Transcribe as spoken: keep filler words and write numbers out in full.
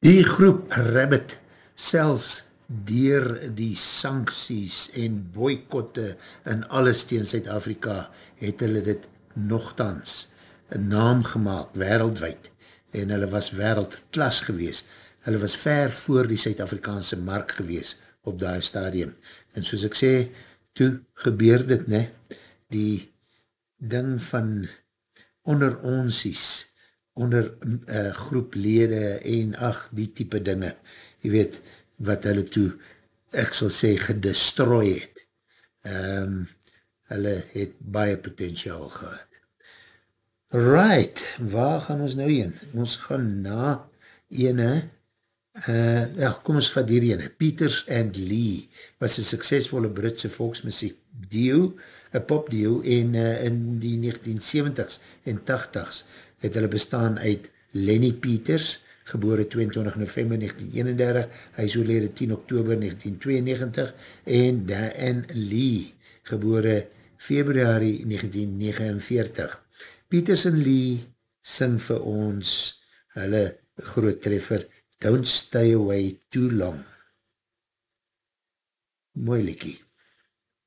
Die groep Rabbit, selfs deur die sancties en boykotte en alles teen Suid-Afrika, het hulle dit nogtans een naam gemaakt, wereldwijd, en hulle was wereldklas gewees. Hulle was ver voor die Suid-Afrikaanse mark gewees op daai stadium. En soos ek sê, toe gebeur dit, ne? Die ding van onder onsies, onder uh, groeplede en ach, die type dinge, jy weet, wat hulle toe, ek sal sê, gedestroy het. Um, hulle het baie potentiaal gehad. Right, waar gaan ons nou heen? Ons gaan na ene, uh, ja, kom ons vat hier ene, Peters and Lee, was een suksesvolle Britse volksmuziek duo, een popduo, en uh, in die negentien seventies en tachtigs het hulle bestaan uit Lenny Peters, gebore tweeëntwintig November negentien eenendertig, hy is oorlede tien Oktober negentien tweeënnegentig, en Dan Lee, gebore Februari negentien negenenveertig. Peters en Lee sing vir ons hulle groot treffer Don't Stay Away Too Long. Mooi liekie.